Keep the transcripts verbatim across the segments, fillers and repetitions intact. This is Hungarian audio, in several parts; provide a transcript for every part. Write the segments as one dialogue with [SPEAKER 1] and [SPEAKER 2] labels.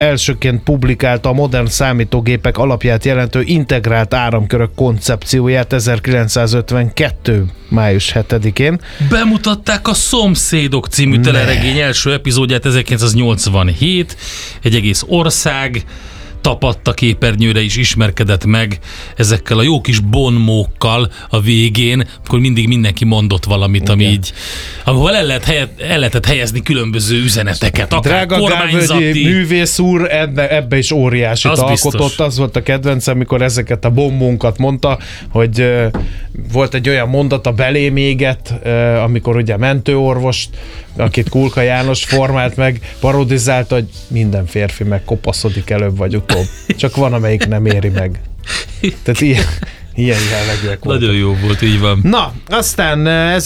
[SPEAKER 1] elsőként publikálta a modern számítógépek alapját jelentő integrált áramkörök koncepcióját ezerkilencszázötvenkettő. május hetedikén.
[SPEAKER 2] Bemutatták a Szomszédok című ne. teleregény első epizódját ezerkilencszáznyolcvanhét. Egy egész ország tapadt a képernyőre is, ismerkedett meg ezekkel a jó kis bonmókkal a végén, akkor mindig mindenki mondott valamit, ami Igen. így, ahol el, lehet helyet, el lehetett helyezni különböző üzeneteket, akár
[SPEAKER 1] Drága
[SPEAKER 2] kormányzati...
[SPEAKER 1] Gálvölgyi művész úr ebbe, ebbe is óriásit az alkotott. Biztos. Az volt a kedvencem, amikor ezeket a bonbónkat mondta, hogy uh, volt egy olyan mondat, a belém éget, uh, amikor ugye mentőorvost, akit Kulka János formált meg, parodizálta, hogy minden férfi megkopaszodik előbb vagy utóbb. Csak van, amelyik nem éri meg. Tehát ilyen, ilyen jellegűek voltak.
[SPEAKER 2] Nagyon jó volt, így van.
[SPEAKER 1] Na, aztán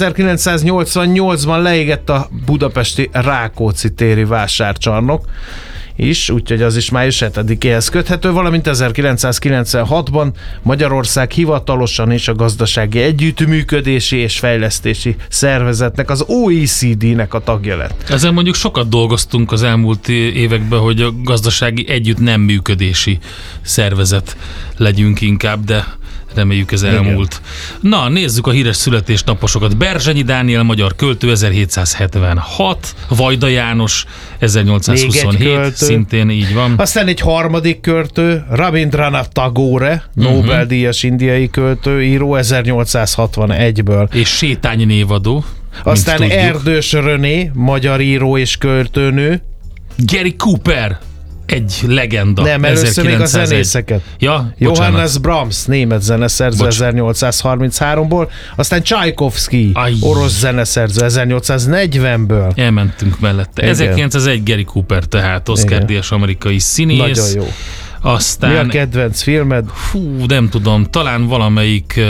[SPEAKER 1] ezerkilencszáznyolcvannyolcban leégett a budapesti Rákóczi téri vásárcsarnok is, úgyhogy az is május hetedikéhez köthető, valamint ezerkilencszázkilencvenhatban Magyarország hivatalosan és a Gazdasági Együttműködési és Fejlesztési Szervezetnek, az o e cé dé-nek a tagja lett.
[SPEAKER 2] Ezen mondjuk sokat dolgoztunk az elmúlt években, hogy a Gazdasági Együtt nem működési szervezet legyünk inkább, de reméljük ez elmúlt. Igen. Na, nézzük a híres születésnaposokat. Berzsenyi Dániel, magyar költő, ezerhétszázhetvenhat, Vajda János, ezernyolcszázhuszonhét, szintén így van.
[SPEAKER 1] Aztán egy harmadik költő, Rabindranath Tagore, Nobel-díjas uh-huh. indiai költő, író, ezernyolcszázhatvanegyből.
[SPEAKER 2] És sétány névadó.
[SPEAKER 1] Aztán Erdős René, magyar író és költőnő.
[SPEAKER 2] Gary Cooper, egy legenda.
[SPEAKER 1] Nem, először még a zenészeket.
[SPEAKER 2] Ja,
[SPEAKER 1] Johannes Brahms, német zeneszerző Bocs. ezernyolcszázharminchárom-ból, aztán Csajkovszky, orosz zeneszerző ezernyolcszáznegyvenből.
[SPEAKER 2] Elmentünk mellette. Igen. ezerkilencszázegy Gary Cooper, tehát Oscar-díjas amerikai színész.
[SPEAKER 1] Nagyon jó.
[SPEAKER 2] Aztán...
[SPEAKER 1] Mi a kedvenc filmed?
[SPEAKER 2] Fú, nem tudom, talán valamelyik... Uh...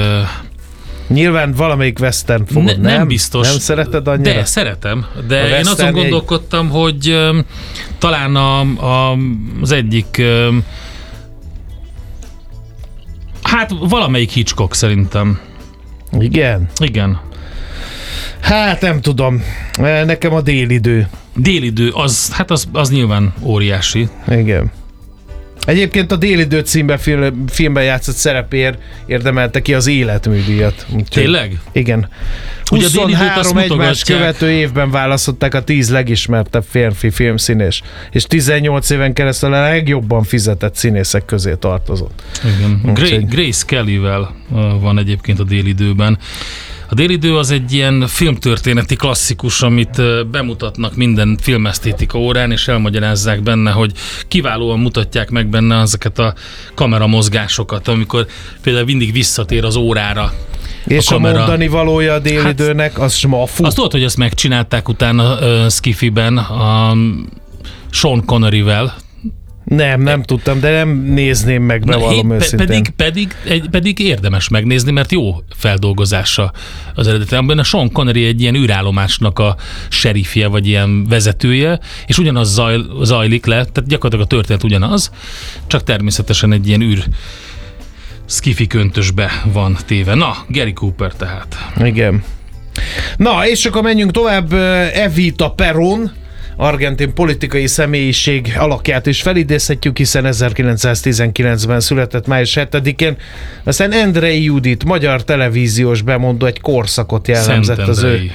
[SPEAKER 1] Nyilván valamelyik western fogod,
[SPEAKER 2] ne, nem?
[SPEAKER 1] Nem
[SPEAKER 2] biztos.
[SPEAKER 1] Nem szereted annyira?
[SPEAKER 2] De, szeretem. De én azon gondolkodtam, egy... hogy um, talán a, a, az egyik um, hát valamelyik Hitchcock szerintem.
[SPEAKER 1] Igen?
[SPEAKER 2] Igen.
[SPEAKER 1] Hát nem tudom. Nekem a Délidő.
[SPEAKER 2] Délidő, az, hát az, az nyilván óriási.
[SPEAKER 1] Igen. Egyébként a Délidő címben film, filmben játszott szerepéért érdemelte ki az életműdíjat.
[SPEAKER 2] Tényleg?
[SPEAKER 1] Igen. huszonhárom egymás követő évben választották a tíz legismertebb férfi filmszínés, és tizennyolc éven keresztül a legjobban fizetett színészek közé tartozott.
[SPEAKER 2] Igen. Gra- Grace Kellyvel van egyébként a Délidőben. A Délidő az egy ilyen filmtörténeti klasszikus, amit bemutatnak minden filmesztétika órán, és elmagyarázzák benne, hogy kiválóan mutatják meg benne ezeket a kameramozgásokat, amikor például mindig visszatér az órára.
[SPEAKER 1] És a, a mondani valója a Délidőnek, hát, az smafu.
[SPEAKER 2] Azt tudod, hogy ezt megcsinálták utána uh, Skiffy-ben a Sean Connery-vel.
[SPEAKER 1] Nem, nem tudtam, de nem nézném meg, bevallom őszintén.
[SPEAKER 2] Pedig, pedig, egy, pedig érdemes megnézni, mert jó feldolgozása az eredeti. Abban a Sean Connery egy ilyen űrállomásnak a serifje, vagy ilyen vezetője, és ugyanaz zaj, zajlik le, tehát gyakorlatilag a történet ugyanaz, csak természetesen egy ilyen űr skifi köntösbe van téve. Na, Gary Cooper tehát.
[SPEAKER 1] Igen. Na, és akkor menjünk tovább. Evita Peron, argentin politikai személyiség alakját is felidézhetjük, hiszen ezerkilencszáztizenkilencben született május hetedikén. Aztán Endrei Judit, magyar televíziós bemondó, egy korszakot jellemzett az ő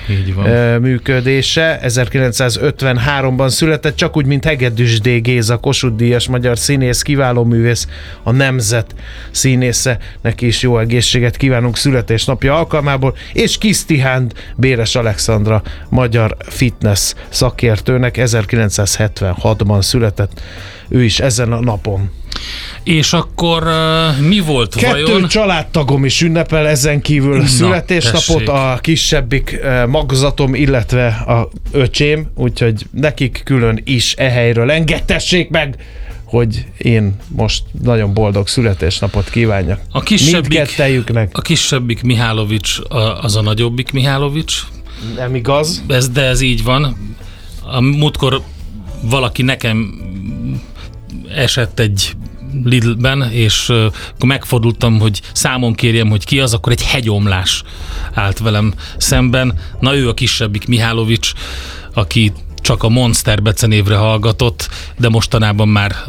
[SPEAKER 1] működése. ezerkilencszázötvenháromban született, csak úgy, mint Hegedűs D. Géza, Kossuth-díjas magyar színész, kiváló művész, a Nemzet színésze. Neki is jó egészséget kívánunk születésnapja alkalmából, és Kisztihán Béres Alexandra, magyar fitness szakértőnek, ezerkilencszázhetvenhatban született, ő is ezen a napon.
[SPEAKER 2] És akkor uh, mi volt
[SPEAKER 1] Kettő
[SPEAKER 2] vajon?
[SPEAKER 1] Kettő családtagom is ünnepel ezen kívül Na, születésnapot, tessék. A kisebbik uh, magzatom, illetve a öcsém, úgyhogy nekik külön is e helyről engedtessék meg, hogy én most nagyon boldog születésnapot kívánjak.
[SPEAKER 2] A kisebbik,
[SPEAKER 1] mindkettejüknek.
[SPEAKER 2] A kisebbik Mihálovics az a nagyobbik Mihálovics. Nem
[SPEAKER 1] igaz?
[SPEAKER 2] Ez, de ez így van. A múltkor valaki nekem esett egy Lidlben, és uh, akkor megfordultam, hogy számon kérjem, hogy ki az, akkor egy hegyomlás állt velem szemben. Na, ő a kisebbik Mihálovics, aki csak a Monster becenévre hallgatott, de mostanában már